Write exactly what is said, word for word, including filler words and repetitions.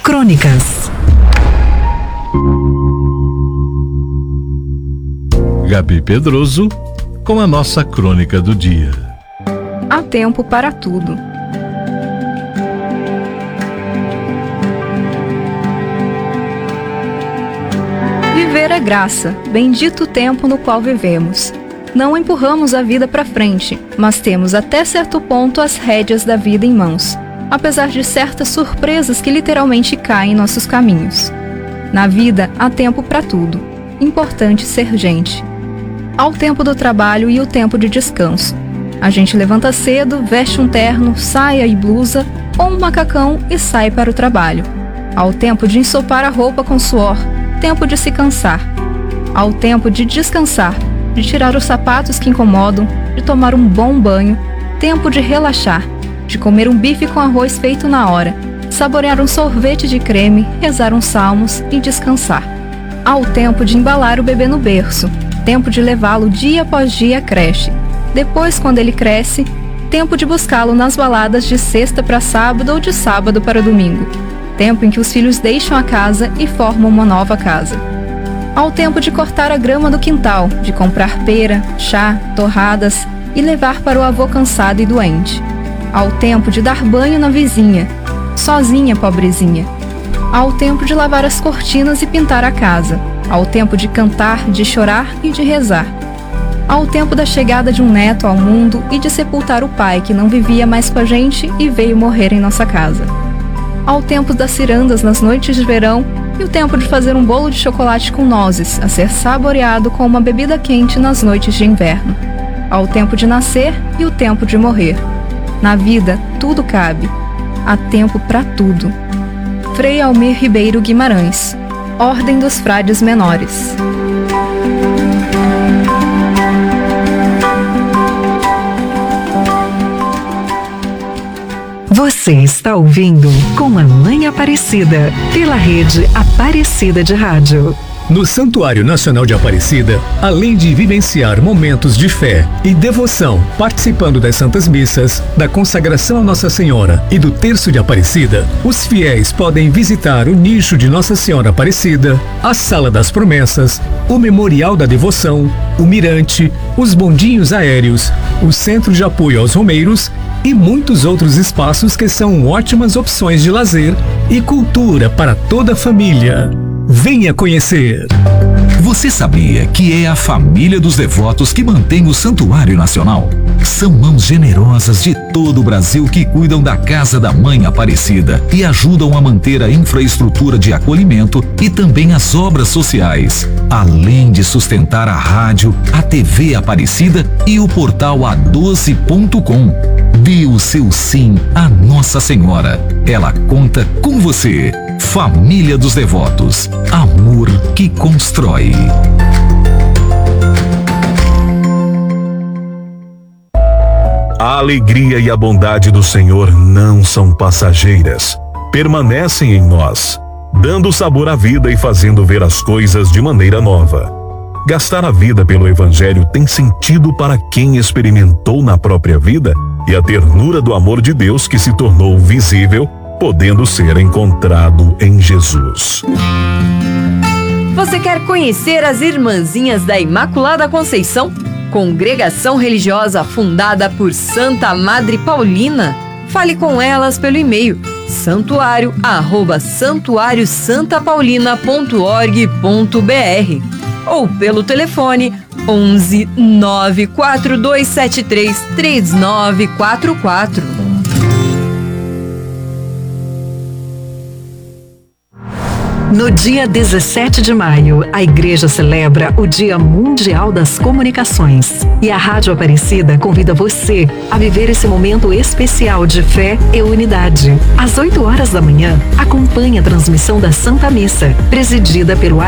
Crônicas. Gabi Pedroso com a nossa crônica do dia. Há tempo para tudo. Viver é graça, bendito o tempo no qual vivemos. Não empurramos a vida para frente, mas temos até certo ponto as rédeas da vida em mãos, apesar de certas surpresas que literalmente caem em nossos caminhos. Na vida há tempo para tudo. Importante ser gente. Há o tempo do trabalho e o tempo de descanso. A gente levanta cedo, veste um terno, saia e blusa, ou um macacão e sai para o trabalho. Há o tempo de ensopar a roupa com suor, tempo de se cansar. Há o tempo de descansar, de tirar os sapatos que incomodam, de tomar um bom banho, tempo de relaxar, de comer um bife com arroz feito na hora, saborear um sorvete de creme, rezar uns salmos e descansar. Há o tempo de embalar o bebê no berço, tempo de levá-lo dia após dia à creche. Depois, quando ele cresce, tempo de buscá-lo nas baladas de sexta para sábado ou de sábado para domingo. Tempo em que os filhos deixam a casa e formam uma nova casa. Há o tempo de cortar a grama do quintal, de comprar pera, chá, torradas e levar para o avô cansado e doente. Há o tempo de dar banho na vizinha, sozinha, pobrezinha. Há o tempo de lavar as cortinas e pintar a casa. Há o tempo de cantar, de chorar e de rezar. Há o tempo da chegada de um neto ao mundo e de sepultar o pai que não vivia mais com a gente e veio morrer em nossa casa. Há o tempo das cirandas nas noites de verão e o tempo de fazer um bolo de chocolate com nozes, a ser saboreado com uma bebida quente nas noites de inverno. Há o tempo de nascer e o tempo de morrer. Na vida, tudo cabe. Há tempo para tudo. Frei Almir Ribeiro Guimarães, Ordem dos Frades Menores. Você está ouvindo Com a Mãe Aparecida, pela rede Aparecida de Rádio. No Santuário Nacional de Aparecida, além de vivenciar momentos de fé e devoção, participando das Santas Missas, da consagração a Nossa Senhora e do Terço de Aparecida, os fiéis podem visitar o nicho de Nossa Senhora Aparecida, a Sala das Promessas, o Memorial da Devoção, o Mirante, os bondinhos aéreos, o Centro de Apoio aos Romeiros e muitos outros espaços que são ótimas opções de lazer e cultura para toda a família. Venha conhecer! Você sabia que é a família dos devotos que mantém o Santuário Nacional? São mãos generosas de todo o Brasil que cuidam da Casa da Mãe Aparecida e ajudam a manter a infraestrutura de acolhimento e também as obras sociais, além de sustentar a rádio, a T V Aparecida e o portal A doze ponto com. Dê o seu sim à Nossa Senhora. Ela conta com você. Família dos Devotos. Amor que constrói. A alegria e a bondade do Senhor não são passageiras. Permanecem em nós, dando sabor à vida e fazendo ver as coisas de maneira nova. Gastar a vida pelo Evangelho tem sentido para quem experimentou na própria vida e a ternura do amor de Deus que se tornou visível, podendo ser encontrado em Jesus. Você quer conhecer as Irmãzinhas da Imaculada Conceição? Congregação religiosa fundada por Santa Madre Paulina? Fale com elas pelo e-mail santuário arroba santuário santa paulina ponto org ponto br ou pelo telefone onze nove quatro dois sete três três nove quatro quatro. No dia dezessete de maio, a Igreja celebra o Dia Mundial das Comunicações. E a Rádio Aparecida convida você a viver esse momento especial de fé e unidade. Às oito horas da manhã, acompanhe a transmissão da Santa Missa, presidida pelo